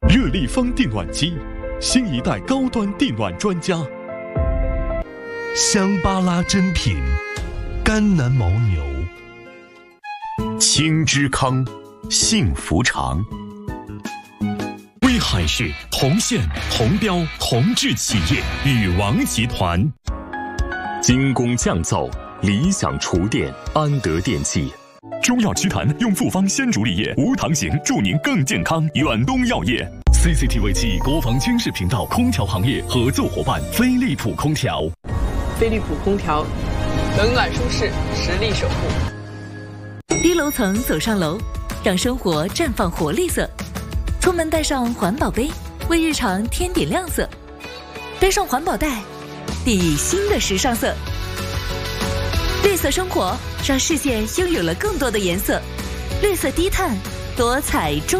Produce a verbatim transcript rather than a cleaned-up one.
热力风电暖机，新一代高端电暖专家。 香巴拉珍品，甘南牦牛。 青之康，幸福长。 威海市同县同标同质企业禹王集团。 精工降噪，理想厨电，安德电器。 中药祛痰用复方鲜竹沥液无糖型，助您更健康。远东药业 C C T V 七国防军事频道空调行业合作伙伴飞利浦空调。 飞利浦空调，冷暖舒适，实力守护。 低楼层走上楼，让生活绽放活力色。出门带上环保杯，为日常添点亮色。背上环保袋，定义新的时尚色。绿色生活，让世界拥有了更多的颜色。绿色低碳，多彩中。